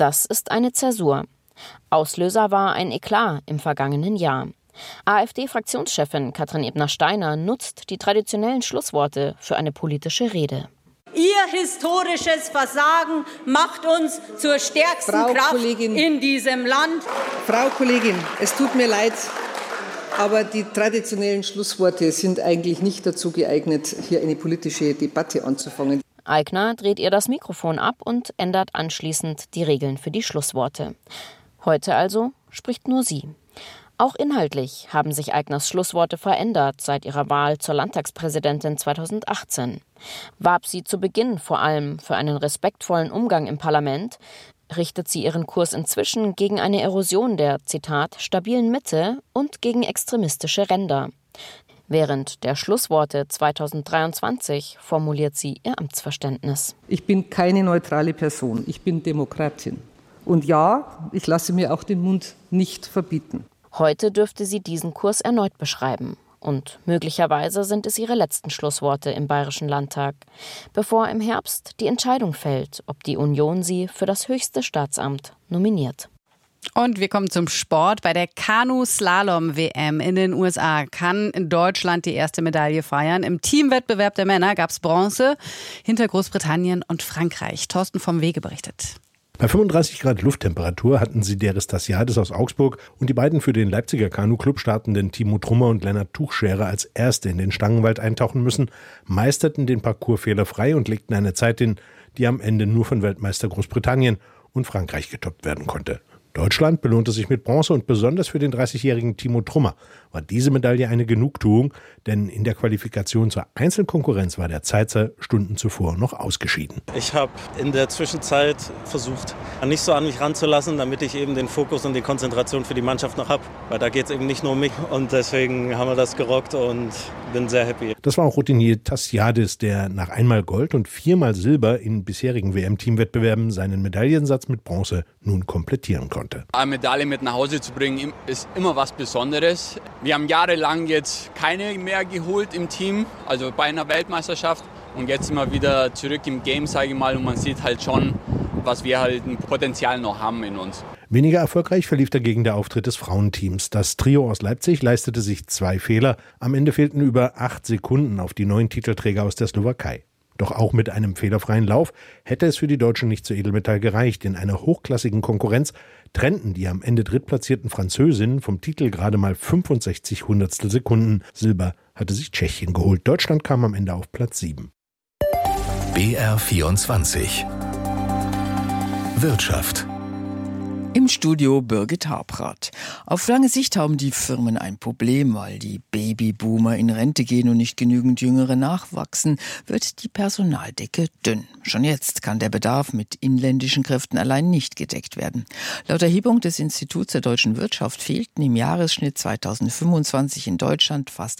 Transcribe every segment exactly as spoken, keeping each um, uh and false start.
Das ist eine Zäsur. Auslöser war ein Eklat im vergangenen Jahr. AfD-Fraktionschefin Katrin Ebner-Steiner nutzt die traditionellen Schlussworte für eine politische Rede. Ihr historisches Versagen macht uns zur stärksten Frau Kraft Kollegin, in diesem Land. Frau Kollegin, es tut mir leid, aber die traditionellen Schlussworte sind eigentlich nicht dazu geeignet, hier eine politische Debatte anzufangen. Aigner dreht ihr das Mikrofon ab und ändert anschließend die Regeln für die Schlussworte. Heute also spricht nur sie. Auch inhaltlich haben sich Aigners Schlussworte verändert seit ihrer Wahl zur Landtagspräsidentin zweitausendachtzehn. Warb sie zu Beginn vor allem für einen respektvollen Umgang im Parlament, richtet sie ihren Kurs inzwischen gegen eine Erosion der, Zitat, stabilen Mitte und gegen extremistische Ränder. Während der Schlussworte zweitausenddreiundzwanzig formuliert sie ihr Amtsverständnis. Ich bin keine neutrale Person, ich bin Demokratin. Und ja, ich lasse mir auch den Mund nicht verbieten. Heute dürfte sie diesen Kurs erneut beschreiben. Und möglicherweise sind es ihre letzten Schlussworte im Bayerischen Landtag, bevor im Herbst die Entscheidung fällt, ob die Union sie für das höchste Staatsamt nominiert. Und wir kommen zum Sport. Bei der Kanu-Slalom-W M in den U S A kann Deutschland die erste Medaille feiern. Im Teamwettbewerb der Männer gab es Bronze hinter Großbritannien und Frankreich. Thorsten vom Wege berichtet. Bei fünfunddreißig Grad Lufttemperatur hatten Sideris Tassiadis aus Augsburg und die beiden für den Leipziger Kanu-Club startenden Timo Trummer und Lennart Tuchscherer als Erste in den Stangenwald eintauchen müssen, meisterten den Parcours fehlerfrei und legten eine Zeit hin, die am Ende nur von Weltmeister Großbritannien und Frankreich getoppt werden konnte. Deutschland belohnte sich mit Bronze und besonders für den dreißigjährigen Timo Trummer war diese Medaille eine Genugtuung, denn in der Qualifikation zur Einzelkonkurrenz war der Zeitzer Stunden zuvor noch ausgeschieden. Ich habe in der Zwischenzeit versucht, nicht so an mich ranzulassen, damit ich eben den Fokus und die Konzentration für die Mannschaft noch habe, weil da geht es eben nicht nur um mich und deswegen haben wir das gerockt und bin sehr happy. Das war auch Routinier Tassiadis, der nach einmal Gold und viermal Silber in bisherigen W M-Teamwettbewerben seinen Medaillensatz mit Bronze nun komplettieren konnte. Eine Medaille mit nach Hause zu bringen, ist immer was Besonderes. Wir haben jahrelang jetzt keine mehr geholt im Team, also bei einer Weltmeisterschaft. Und jetzt sind wir wieder zurück im Game, sage ich mal. Und man sieht halt schon, was wir halt ein Potenzial noch haben in uns. Weniger erfolgreich verlief dagegen der Auftritt des Frauenteams. Das Trio aus Leipzig leistete sich zwei Fehler. Am Ende fehlten über acht Sekunden auf die neuen Titelträger aus der Slowakei. Doch auch mit einem fehlerfreien Lauf hätte es für die Deutschen nicht zur Edelmetall gereicht. In einer hochklassigen Konkurrenz trennten die am Ende drittplatzierten Französinnen vom Titel gerade mal fünfundsechzig Hundertstel Sekunden. Silber hatte sich Tschechien geholt. Deutschland kam am Ende auf Platz sieben. B R vierundzwanzig Wirtschaft. Im Studio Birgit Habrath. Auf lange Sicht haben die Firmen ein Problem, weil die Babyboomer in Rente gehen und nicht genügend Jüngere nachwachsen, wird die Personaldecke dünn. Schon jetzt kann der Bedarf mit inländischen Kräften allein nicht gedeckt werden. Laut Erhebung des Instituts der deutschen Wirtschaft fehlten im Jahresschnitt zweitausendfünfundzwanzig in Deutschland fast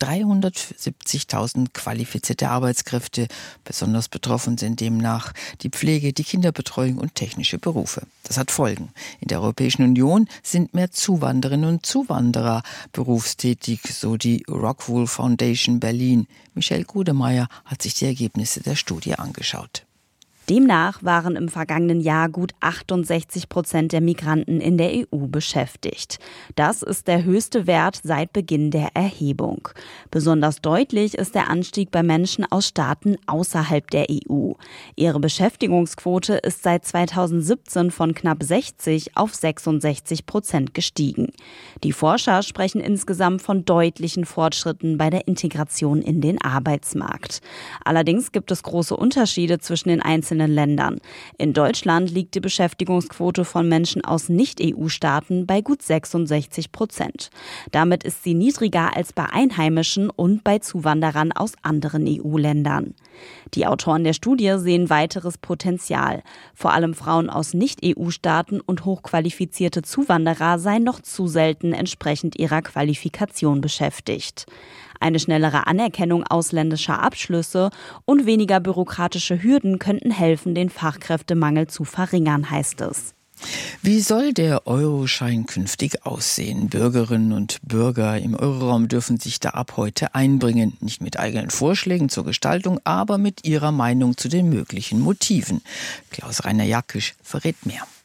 dreihundertsiebzigtausend qualifizierte Arbeitskräfte. Besonders betroffen sind demnach die Pflege, die Kinderbetreuung und technische Berufe. Das hat Folgen. In der Europäischen Union sind mehr Zuwanderinnen und Zuwanderer berufstätig, so die Rockwool Foundation Berlin. Michelle Gudemeyer hat sich die Ergebnisse der Studie angeschaut. Demnach waren im vergangenen Jahr gut achtundsechzig Prozent der Migranten in der E U beschäftigt. Das ist der höchste Wert seit Beginn der Erhebung. Besonders deutlich ist der Anstieg bei Menschen aus Staaten außerhalb der E U. Ihre Beschäftigungsquote ist seit zweitausendsiebzehn von knapp sechzig auf sechsundsechzig Prozent gestiegen. Die Forscher sprechen insgesamt von deutlichen Fortschritten bei der Integration in den Arbeitsmarkt. Allerdings gibt es große Unterschiede zwischen den einzelnen Ländern. In Deutschland liegt die Beschäftigungsquote von Menschen aus Nicht-E U-Staaten bei gut sechsundsechzig Prozent. Damit ist sie niedriger als bei Einheimischen und bei Zuwanderern aus anderen E U-Ländern. Die Autoren der Studie sehen weiteres Potenzial. Vor allem Frauen aus Nicht-E U-Staaten und hochqualifizierte Zuwanderer seien noch zu selten entsprechend ihrer Qualifikation beschäftigt. Eine schnellere Anerkennung ausländischer Abschlüsse und weniger bürokratische Hürden könnten helfen, den Fachkräftemangel zu verringern, heißt es. Wie soll der Euroschein künftig aussehen? Bürgerinnen und Bürger im Euroraum dürfen sich da ab heute einbringen. Nicht mit eigenen Vorschlägen zur Gestaltung, aber mit ihrer Meinung zu den möglichen Motiven. Klaus-Rainer Jackisch verrät mehr.